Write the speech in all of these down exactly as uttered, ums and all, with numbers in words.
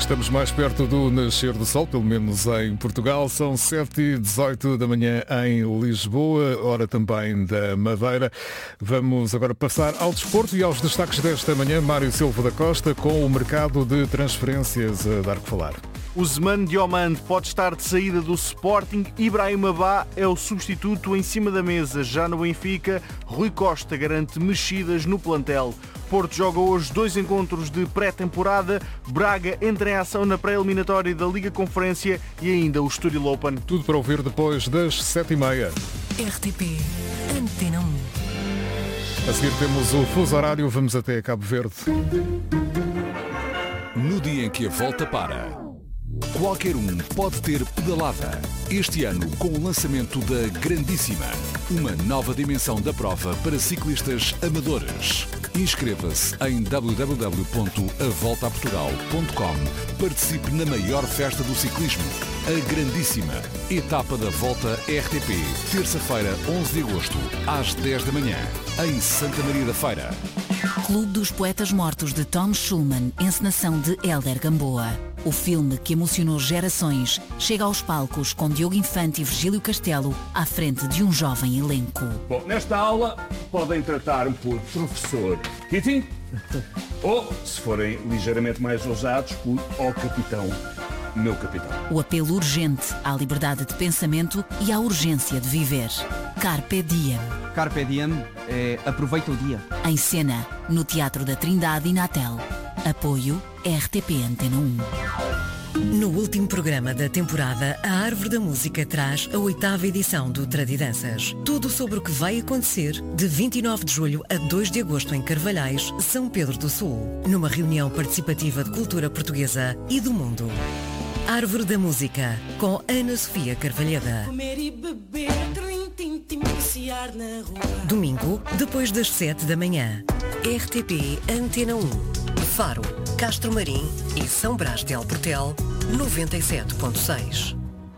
Estamos mais perto do nascer do sol, pelo menos em Portugal. São sete e dezoito da manhã em Lisboa, hora também da Madeira. Vamos agora passar ao desporto e aos destaques desta manhã. Mário Silva da Costa com o mercado de transferências a dar que falar. Ousmane Diomande pode estar de saída do Sporting. Ibrahim Abá é o substituto em cima da mesa. Já no Benfica, Rui Costa garante mexidas no plantel. Porto joga hoje dois encontros de pré-temporada. Braga entra em ação na pré-eliminatória da Liga Conferência e ainda o Estoril Open. Tudo para ouvir depois das sete e meia. R T P Antena um. A seguir temos o fuso horário. Vamos até Cabo Verde. No dia em que a volta para, qualquer um pode ter pedalada. Este ano, com o lançamento da Grandíssima, uma nova dimensão da prova para ciclistas amadores. Inscreva-se em w w w ponto a volta a portugal ponto com. Participe na maior festa do ciclismo, a Grandíssima. Etapa da Volta R T P, terça-feira, onze de agosto, às dez da manhã, em Santa Maria da Feira. Clube dos Poetas Mortos de Tom Schulman, encenação de Hélder Gamboa. O filme que emocionou gerações chega aos palcos com Diogo Infante e Virgílio Castelo à frente de um jovem elenco. Bom, nesta aula podem tratar-me por professor Kitty ou, se forem ligeiramente mais ousados, por ó capitão, meu capitão. O apelo urgente à liberdade de pensamento e à urgência de viver. Carpe Diem. Carpe Diem é aproveita o dia. Em cena, no Teatro da Trindade e Natel. Apoio R T P Antena um. No último programa da temporada, a Árvore da Música traz a oitava edição do Tradidanças. Tudo sobre o que vai acontecer de vinte e nove de julho a dois de agosto em Carvalhais, São Pedro do Sul, numa reunião participativa de cultura portuguesa e do mundo. Árvore da Música, com Ana Sofia Carvalheda. Comer e beber, trim, tim, tim, passear na rua. Domingo, depois das sete da manhã. R T P Antena um. Faro, Castro Marim e São Brás de Alportel, noventa e sete ponto seis.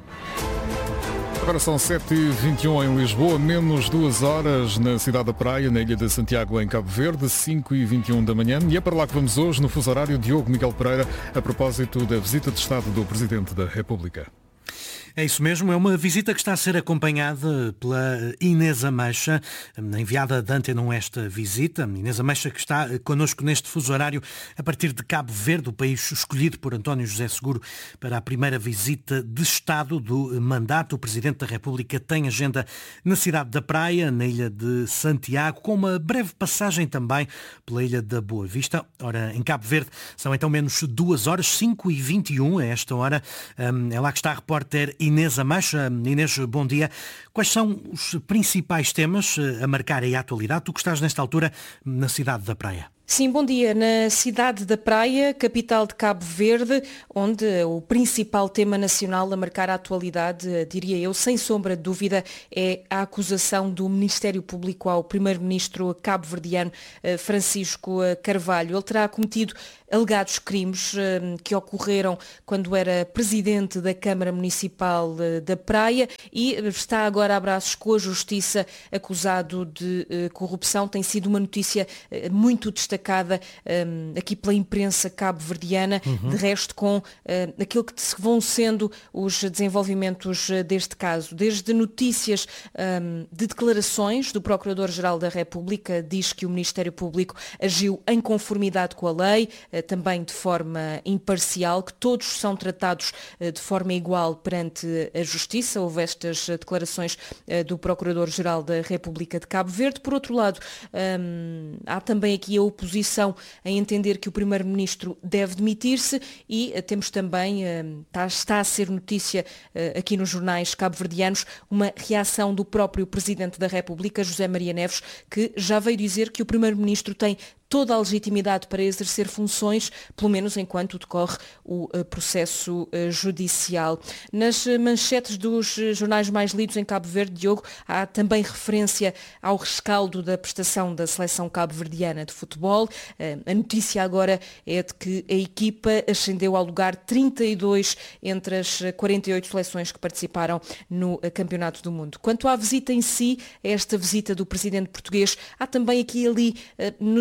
Agora são sete e vinte e um em Lisboa, menos duas horas na cidade da Praia, na Ilha de Santiago, em Cabo Verde, cinco e vinte e um da manhã. E é para lá que vamos hoje, no fuso horário. Diogo Miguel Pereira, a propósito da visita de Estado do Presidente da República. É isso mesmo, é uma visita que está a ser acompanhada pela Inês Ameixa, enviada de Antena um esta visita. Inês Ameixa que está connosco neste fuso horário a partir de Cabo Verde, o país escolhido por António José Seguro para a primeira visita de Estado do mandato. O Presidente da República tem agenda na cidade da Praia, na Ilha de Santiago, com uma breve passagem também pela Ilha da Boa Vista. Ora, em Cabo Verde são então menos duas horas, cinco e vinte e um a esta hora. É lá que está a repórter Inês Ameixa. Inês, bom dia. Quais são os principais temas a marcar aí a atualidade? Tu que estás nesta altura na cidade da Praia. Sim, bom dia. Na cidade da Praia, capital de Cabo Verde, onde o principal tema nacional a marcar a atualidade, diria eu, sem sombra de dúvida, é a acusação do Ministério Público ao primeiro-ministro cabo-verdiano Francisco Carvalho. Ele terá cometido alegados crimes que ocorreram quando era presidente da Câmara Municipal da Praia e está agora a braços com a Justiça, acusado de corrupção. Tem sido uma notícia muito destacada Um, aqui pela imprensa cabo-verdiana, uhum. De resto com uh, aquilo que vão sendo os desenvolvimentos deste caso, desde notícias um, de declarações do Procurador-Geral da República, diz que o Ministério Público agiu em conformidade com a lei, uh, também de forma imparcial, que todos são tratados uh, de forma igual perante a Justiça. Houve estas declarações uh, do Procurador-Geral da República de Cabo Verde. Por outro lado, um, há também aqui a oposição posição em entender que o Primeiro-Ministro deve demitir-se e uh, temos também, uh, está, está a ser notícia uh, aqui nos jornais cabo-verdianos, uma reação do próprio Presidente da República, José Maria Neves, que já veio dizer que o Primeiro-Ministro tem toda a legitimidade para exercer funções, pelo menos enquanto decorre o uh, processo uh, judicial. Nas uh, manchetes dos uh, jornais mais lidos em Cabo Verde, Diogo, há também referência ao rescaldo da prestação da seleção cabo-verdiana de futebol. Uh, a notícia agora é de que a equipa ascendeu ao lugar trinta e dois entre as quarenta e oito seleções que participaram no uh, Campeonato do Mundo. Quanto à visita em si, esta visita do presidente português, há também aqui e ali uh, nos jornais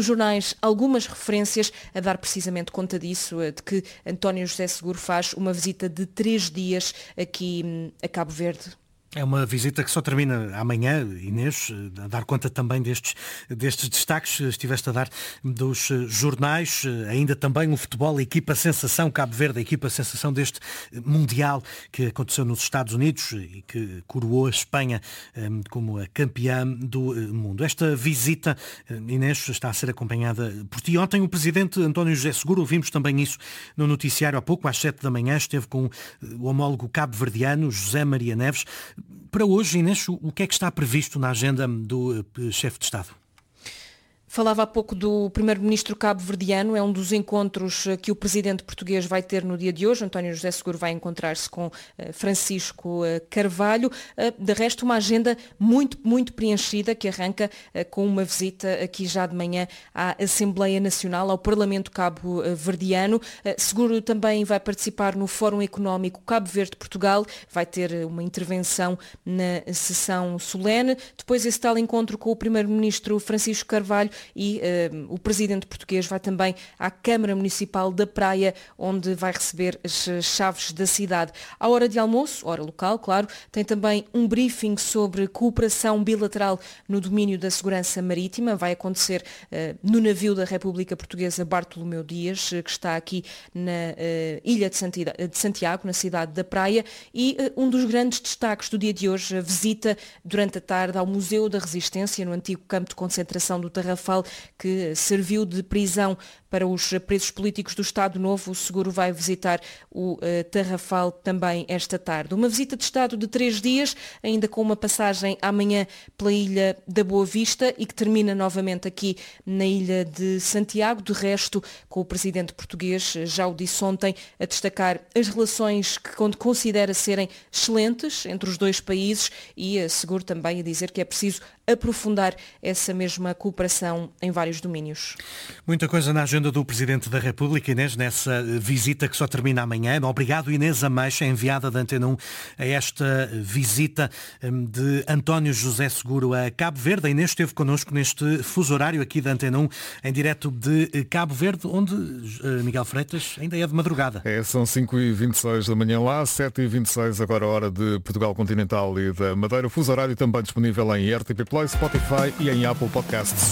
declarações, algumas referências a dar precisamente conta disso, de que António José Seguro faz uma visita de três dias aqui a Cabo Verde. É uma visita que só termina amanhã, Inês, a dar conta também destes, destes destaques, estiveste a dar dos jornais, ainda também o futebol, a equipa sensação Cabo Verde, a equipa sensação deste Mundial que aconteceu nos Estados Unidos e que coroou a Espanha como a campeã do mundo. Esta visita, Inês, está a ser acompanhada por ti. Ontem o presidente António José Seguro, ouvimos também isso no noticiário há pouco, às sete da manhã, esteve com o homólogo cabo-verdiano, José Maria Neves. Para hoje, Inês, o que é que está previsto na agenda do chefe de Estado? Falava há pouco do primeiro-ministro cabo-verdiano, é um dos encontros que o presidente português vai ter no dia de hoje. António José Seguro vai encontrar-se com Francisco Carvalho. De resto, uma agenda muito, muito preenchida que arranca com uma visita aqui já de manhã à Assembleia Nacional, ao Parlamento cabo-verdiano. Seguro também vai participar no Fórum Económico Cabo Verde-Portugal, vai ter uma intervenção na sessão solene. Depois esse tal encontro com o primeiro-ministro Francisco Carvalho e uh, o presidente português vai também à Câmara Municipal da Praia, onde vai receber as chaves da cidade. À hora de almoço, hora local, claro, tem também um briefing sobre cooperação bilateral no domínio da segurança marítima. Vai acontecer uh, no navio da República Portuguesa Bartolomeu Dias, que está aqui na uh, Ilha de Santiago, na cidade da Praia. E uh, um dos grandes destaques do dia de hoje, a visita durante a tarde ao Museu da Resistência, no antigo campo de concentração do Tarrafal, que serviu de prisão para os presos políticos do Estado Novo. O Seguro vai visitar o uh, Tarrafal também esta tarde. Uma visita de Estado de três dias, ainda com uma passagem amanhã pela Ilha da Boa Vista e que termina novamente aqui na Ilha de Santiago. De resto, com o presidente português, já o disse ontem, a destacar as relações que considera serem excelentes entre os dois países e uh, Seguro também a dizer que é preciso aprofundar essa mesma cooperação em vários domínios. Muita coisa na agenda do Presidente da República, Inês, nessa visita que só termina amanhã. Obrigado, Inês Ameixa, enviada da Antena um, a esta visita de António José Seguro a Cabo Verde. A Inês esteve connosco neste fuso horário aqui da Antena um, em direto de Cabo Verde, onde, Miguel Freitas, ainda é de madrugada. É, são cinco e vinte e seis da manhã lá, sete e vinte e seis agora a hora de Portugal Continental e da Madeira. O fuso horário também disponível em R T P Play, Spotify e em Apple Podcasts.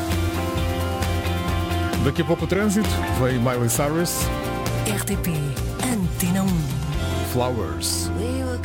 Daqui a pouco o trânsito, vem Miley Cyrus. R T P Antena um. Flowers.